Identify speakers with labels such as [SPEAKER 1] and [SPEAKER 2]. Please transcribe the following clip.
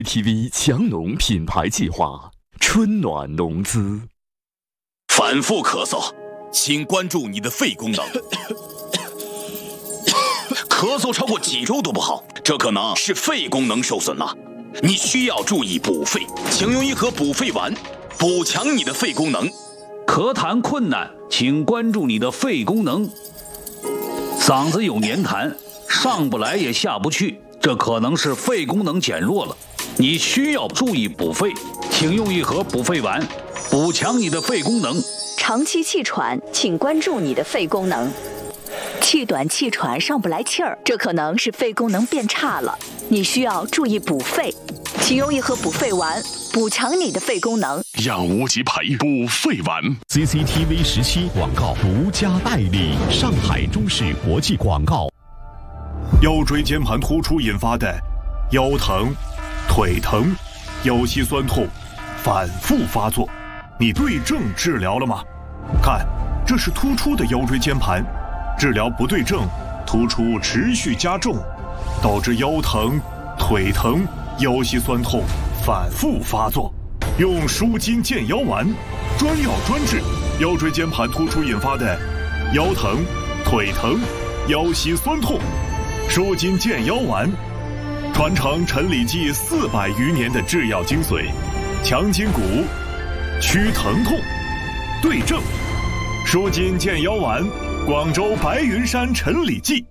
[SPEAKER 1] TV 强农品牌计划，春暖农资。
[SPEAKER 2] 反复咳嗽，请关注你的肺功能。咳嗽超过几周都不好，这可能是肺功能受损了。你需要注意补肺，请用一盒补肺丸，补强你的肺功能。
[SPEAKER 3] 咳痰困难，请关注你的肺功能。嗓子有黏痰，上不来也下不去，这可能是肺功能减弱了。你需要注意补肺，请用一盒补肺丸，补强你的肺功能。
[SPEAKER 4] 长期气喘，请关注你的肺功能。气短气喘上不来气儿，这可能是肺功能变差了，你需要注意补肺，请用一盒补肺丸，补强你的肺功能。
[SPEAKER 5] 养无极培补肺丸。
[SPEAKER 6] CCTV 17广告独家代理，上海中视国际广告。
[SPEAKER 5] 腰椎间盘突出引发的腰疼、腿疼、腰膝酸痛反复发作，你对症治疗了吗？看，这是突出的腰椎间盘，治疗不对症，突出持续加重，导致腰疼、腿疼、腰膝酸痛反复发作。用舒筋健腰丸，专药专治腰椎间盘突出引发的腰疼、腿疼、腰膝酸痛。舒筋健腰丸，传承陈李济400余年的制药精髓，强筋骨，祛疼痛，对症。舒筋健腰丸，广州白云山陈李济。